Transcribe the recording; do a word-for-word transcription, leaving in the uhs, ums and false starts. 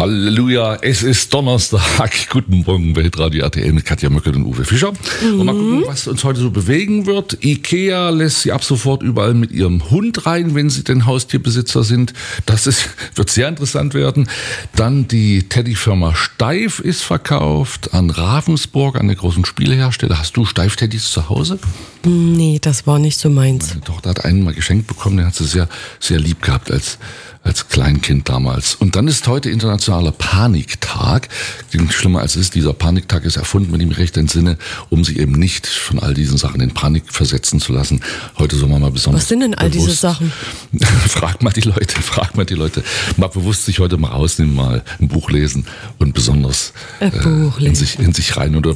Halleluja, es ist Donnerstag. Guten Morgen bei Radio R T L mit Katja Möckel und Uwe Fischer. Mhm. Und mal gucken, was uns heute so bewegen wird. Ikea lässt sie ab sofort überall mit ihrem Hund rein, wenn sie denn Haustierbesitzer sind. Das ist, wird sehr interessant werden. Dann die Teddyfirma Steif ist verkauft an Ravensburg, an der großen Spielehersteller. Hast du Steif-Teddys zu Hause? Nee, das war nicht so meins. Meine Tochter hat einen mal geschenkt bekommen, den hat sie sehr, sehr lieb gehabt als als Kleinkind damals. Und dann ist heute internationaler Paniktag. Klingt schlimmer als es ist. Dieser Paniktag ist erfunden, wenn ich mich recht entsinne, um sich eben nicht von all diesen Sachen in Panik versetzen zu lassen. Heute soll man mal besonders Was sind denn all bewusst, diese Sachen? frag mal die Leute, frag mal die Leute. Mal bewusst sich heute mal rausnehmen, mal ein Buch lesen und besonders ein Buch äh, in sich, in sich rein oder